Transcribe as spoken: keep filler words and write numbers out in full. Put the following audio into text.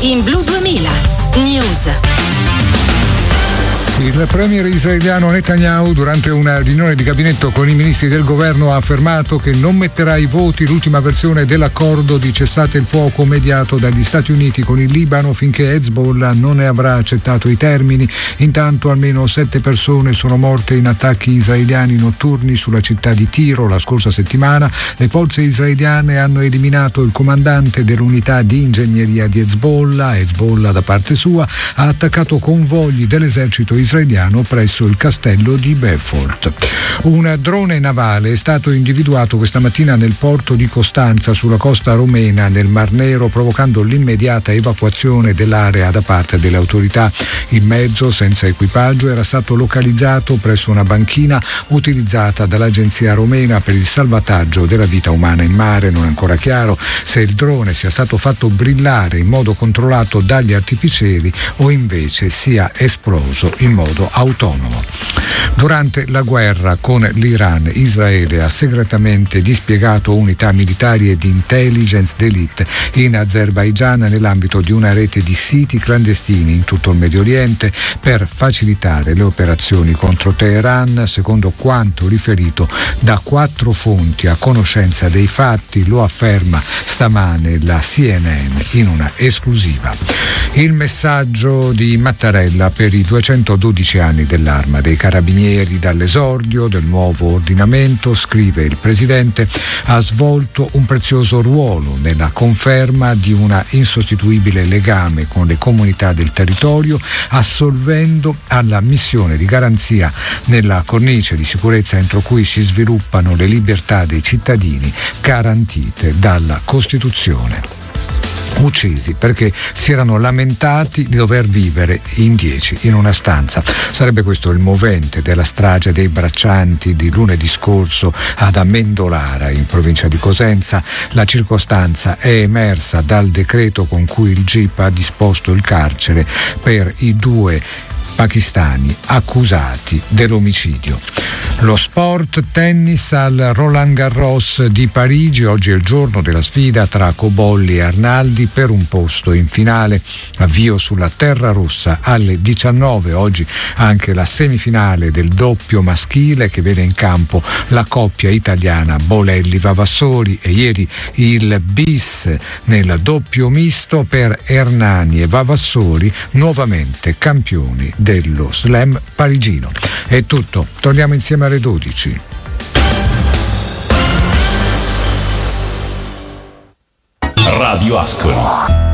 in Blu duemila News. Il premier israeliano Netanyahu, durante una riunione di gabinetto con i ministri del governo, ha affermato che non metterà ai voti l'ultima versione dell'accordo di cessate il fuoco mediato dagli Stati Uniti con il Libano finché Hezbollah non ne avrà accettato i termini. Intanto almeno sette persone sono morte in attacchi israeliani notturni sulla città di Tiro la scorsa settimana. Le forze israeliane hanno eliminato il comandante dell'unità di ingegneria di Hezbollah. Hezbollah, da parte sua, ha attaccato convogli dell'esercito israeliano presso il castello di Beaufort. Un drone navale è stato individuato questa mattina nel porto di Costanza, sulla costa romena, nel Mar Nero, provocando l'immediata evacuazione dell'area da parte delle autorità. Il mezzo, senza equipaggio, era stato localizzato presso una banchina utilizzata dall'agenzia romena per il salvataggio della vita umana in mare. Non è ancora chiaro se il drone sia stato fatto brillare in modo controllato dagli artificieri o invece sia esploso in modo autonomo. Durante la guerra con l'Iran, Israele ha segretamente dispiegato unità militari e di intelligence d'élite in Azerbaigian nell'ambito di una rete di siti clandestini in tutto il Medio Oriente per facilitare le operazioni contro Teheran, secondo quanto riferito da quattro fonti a conoscenza dei fatti. Lo afferma stamane la C N N in una esclusiva. Il messaggio di Mattarella per i duecentododici anni dell'Arma dei Carabinieri. Dall'esordio del nuovo ordinamento, scrive il Presidente, ha svolto un prezioso ruolo nella conferma di una insostituibile legame con le comunità del territorio, assolvendo alla missione di garanzia nella cornice di sicurezza entro cui si sviluppano le libertà dei cittadini garantite dalla Costituzione. Uccisi perché si erano lamentati di dover vivere in dieci in una stanza. Sarebbe questo il movente della strage dei braccianti di lunedì scorso ad Amendolara, in provincia di Cosenza. La circostanza è emersa dal decreto con cui il G I P ha disposto il carcere per i due pakistani accusati dell'omicidio. Lo sport, tennis al Roland Garros di Parigi. Oggi è il giorno della sfida tra Cobolli e Arnaldi per un posto in finale. Avvio sulla terra rossa alle diciannove. Oggi anche la semifinale del doppio maschile che vede in campo la coppia italiana Bolelli-Vavassori, e ieri il bis nel doppio misto per Hernani e Vavassori, nuovamente campioni dello slam parigino. È tutto, torniamo insieme alle dodici. Radio Ascoli.